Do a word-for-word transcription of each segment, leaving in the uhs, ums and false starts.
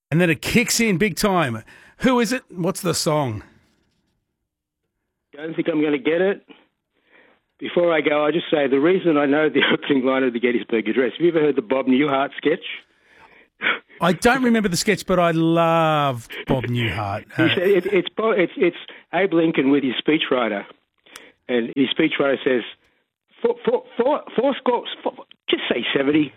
And then it kicks in big time. Who is it? What's the song? Don't think I'm going to get it. Before I go, I just say the reason I know the opening line of the Gettysburg Address. Have you ever heard the Bob Newhart sketch? I don't remember the sketch, but I love Bob Newhart. He Uh, said it, it's it's it's Abe Lincoln with his speechwriter, and his speechwriter says, "Four, four, four, four scores, four, just say seventy."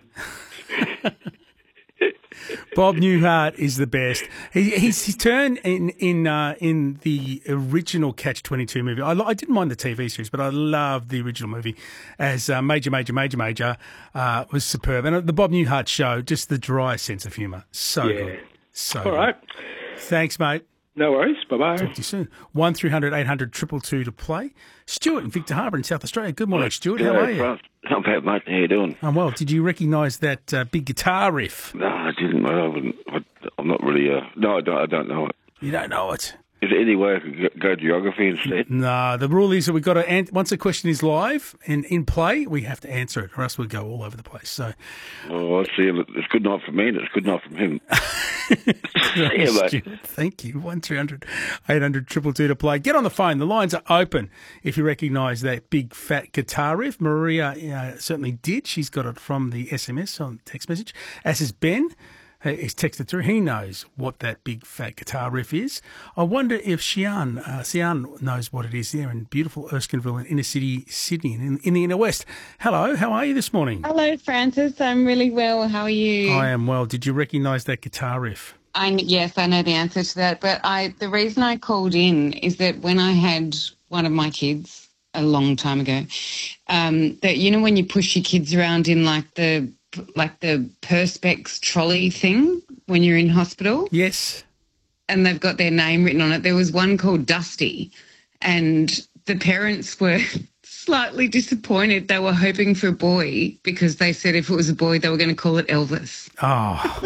Bob Newhart is the best. He, he's his turn in in uh, in the original Catch twenty-two movie. I, I didn't mind the T V series, but I loved the original movie as uh, Major, Major, Major, Major uh, was superb. And the Bob Newhart show, just the dry sense of humour. So Yeah. good. So All good. right. Thanks, mate. No worries. Bye-bye. Talk to you soon. one three hundred eight hundred two two two to play. Stuart in Victor Harbour in South Australia. Good morning, Stuart. How are you? Not bad, mate. How you doing? I'm well. Did you recognise that uh, big guitar riff? No, I didn't, mate. I wouldn't, I, I'm not really... Uh, no, I don't, I don't know it. You don't know it. Is there any way I could go, go geography instead? No, the rule is that we've got to, an- once a question is live and in play, we have to answer it, or else we'll go all over the place. So, Oh, I see. It's good enough for me and it's good enough from him. See you, mate. Stuart, thank you. one three hundred eight hundred two two two to play. Get on the phone. The lines are open if you recognise that big fat guitar riff. Maria uh, certainly did. She's got it from the S M S on text message, as is Ben. He's texted through. He knows what that big fat guitar riff is. I wonder if Xian, uh, Xian knows what it is there in beautiful Erskineville in inner city Sydney, in, in the inner west. Hello, how are you this morning? Hello, Francis. I'm really well. How are you? I am well. Did you recognise that guitar riff? I, yes, I know the answer to that. But I, the reason I called in is that when I had one of my kids a long time ago, um, that you know when you push your kids around in like the like the Perspex trolley thing when you're in hospital? Yes. And they've got their name written on it. There was one called Dusty, and the parents were slightly disappointed. They were hoping for a boy because they said if it was a boy, they were going to call it Elvis. Oh.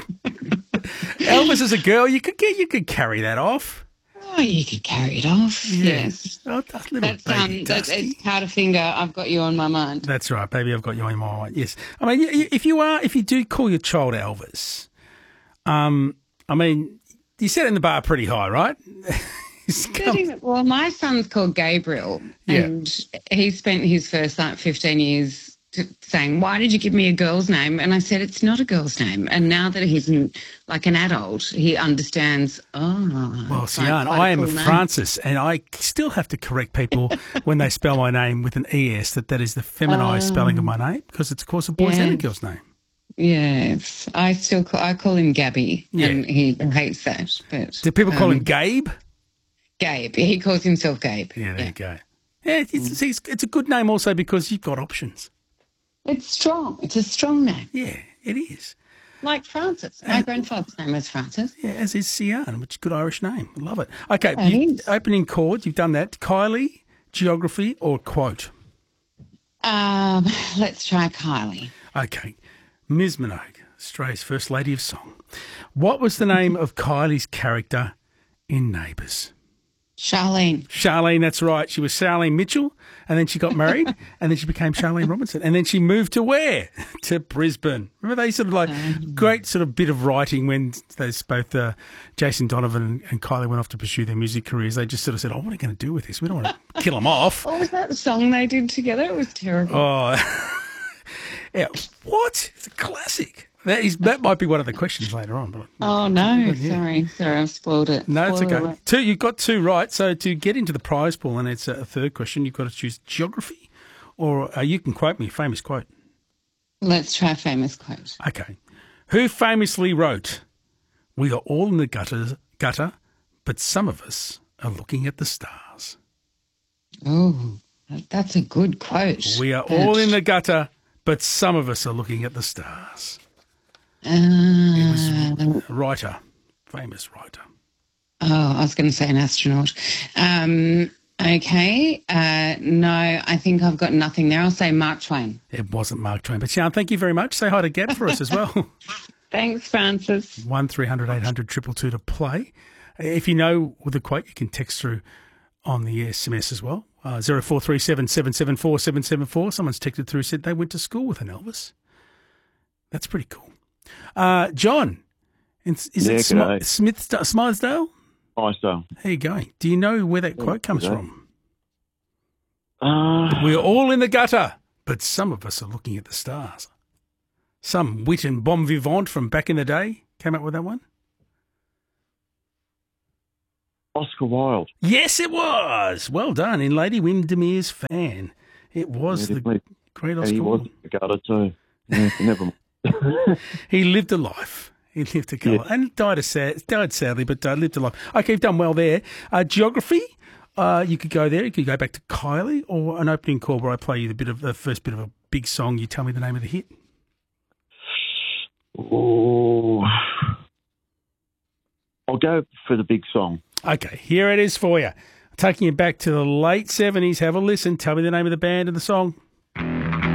Elvis is a girl. You could get, you could carry that off. Oh, you could carry it off. Yes. Oh, that little That's, baby um, that's, Dusty. it's Powderfinger. I've got you on my mind. That's right, baby. I've got you on my mind. Yes. I mean, y- y- if you are, if you do call your child Elvis, um, I mean, you set in the bar pretty high, right? He's come- Setting- Well, my son's called Gabriel, Yeah. and he spent his first like fifteen years t- saying, "Why did you give me a girl's name?" And I said, "It's not a girl's name." And now that he's in, like an adult, he understands. Oh, Well, it's like Sian, quite a I am cool name. Francis, and I still have to correct people when they spell my name with an E S that that is the feminized Oh. spelling of my name, because it's, of course, a boy's and a Yeah. girl's name. Yes, I still call, I call him Gabby, Yeah. and he hates that. But Do people call um, him Gabe? Gabe? He calls himself Gabe. Yeah, there you go. Yeah, it's, it's, it's a good name also because you've got options. It's strong. It's a strong name, Yeah, it is. like Francis. My grandfather's name was Francis. Yeah, as is Sian, which is a good Irish name. I love it. Okay, It you, is. opening chord, you've done that. Kylie, geography or quote? Um, let's try Kylie. Okay. Miz Minogue, Australia's First Lady of Song. What was the name of Kylie's character in Neighbours? Charlene. Charlene, that's right. She was Charlene Mitchell, and then she got married, and then she became Charlene Robinson. And then she moved to where? To Brisbane. Remember they sort of like great sort of bit of writing when those both uh, Jason Donovan and, and Kylie went off to pursue their music careers. They just sort of said, oh, what are we going to do with this? We don't want to kill them off. What was that song they did together? It was terrible. Oh, yeah. What? It's a classic. That is that might be one of the questions later on. But Oh, no. Sorry. Sorry, I've spoiled it. no, it's Spoiled okay. it. Two, you've got two right. So to get into the prize pool, and it's a third question, you've got to choose geography, or uh, you can quote me a famous quote. Let's try a famous quote. Okay. Who famously wrote, "We are all in the gutter, gutter, but some of us are looking at the stars." Oh, that- that's a good quote. We are all in the gutter, but some of us are looking at the stars. Uh, A writer, famous writer. oh, I was going to say an astronaut. Um, okay. Uh, no, I think I've got nothing there. I'll say Mark Twain. It wasn't Mark Twain. But Sian, thank you very much. Say hi to Gab for us as well. Thanks, Francis. one three hundred eight hundred two two two to play. If you know the quote, you can text through on the S M S as well. Uh, zero four three seven seven seven four seven seven four. Someone's texted through, said they went to school with an Elvis. That's pretty cool. Uh, John Is, is Yeah, it Sm- g'day. Smith Smythesdale? Iceland. There you go. Do you know where that quote comes g'day. from? Uh, We're all in the gutter, but some of us are looking at the stars. Some wit and bon vivant from back in the day came up with that one. Oscar Wilde. Yes, it was. Well done, in Lady Windermere's fan. It was Yeah, the definitely. great And Oscar he was Wilde. a gutter too. Yeah, never mind. He lived a life. He lived a colour Yeah. and died a sad, died sadly, but uh, lived a life. Okay, you've done well there. Uh, geography. Uh, you could go there. You could go back to Kylie or an opening call where I play you the bit of the first bit of a big song. You tell me the name of the hit. Oh, I'll go for the big song. Okay, here it is for you. Taking you back to the late seventies. Have a listen. Tell me the name of the band and the song.